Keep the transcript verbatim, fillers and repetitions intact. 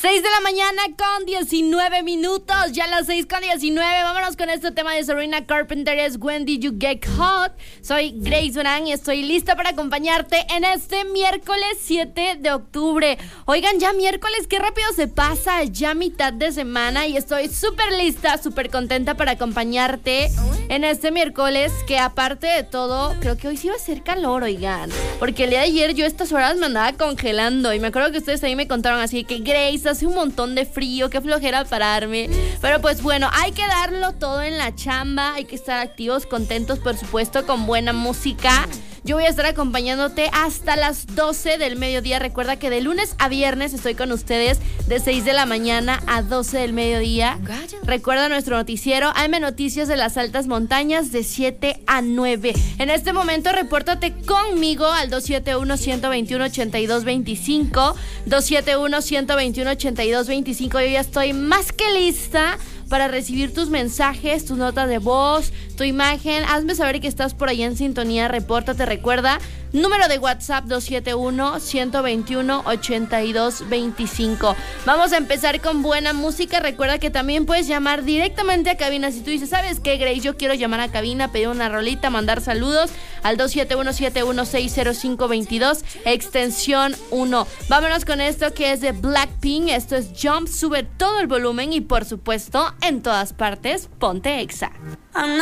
seis de la mañana con diecinueve minutos, ya las seis con diecinueve. Vámonos con este tema de Sabrina Carpenter, es When Did You Get Caught. Soy Grace Durán y estoy lista para acompañarte en este miércoles siete de octubre. Oigan, ya miércoles, qué rápido se pasa, ya mitad de semana y estoy súper lista, súper contenta para acompañarte en este miércoles, que aparte de todo, creo que hoy sí va a ser calor, oigan, porque el día de ayer yo a estas horas me andaba congelando y me acuerdo que ustedes ahí me contaron así que Grace, hace un montón de frío, qué flojera pararme, pero pues bueno, hay que darlo todo en la chamba, hay que estar activos, contentos, por supuesto, con buena música. Yo voy a estar acompañándote hasta las doce del mediodía. Recuerda que de lunes a viernes estoy con ustedes de seis de la mañana a doce del mediodía. Recuerda nuestro noticiero A M Noticias de las Altas Montañas de siete a nueve. En este momento repórtate conmigo al dos siete uno, uno dos uno, ocho dos dos cinco, dos siete uno, uno dos uno, ocho dos dos cinco. Yo ya estoy más que lista para recibir tus mensajes, tus notas de voz, tu imagen. Hazme saber que estás por allá en sintonía, repórtate. Recuerda, número de WhatsApp dos siete uno, uno dos uno, ocho dos dos cinco. Vamos a empezar con buena música. Recuerda que también puedes llamar directamente a cabina. Si tú dices, ¿sabes qué, Grace? Yo quiero llamar a cabina, pedir una rolita, mandar saludos al dos siete uno, siete uno seis, cero cinco dos dos, extensión uno. Vámonos con esto que es de Blackpink. Esto es Jump. Sube todo el volumen y por supuesto, en todas partes, ponte Exa.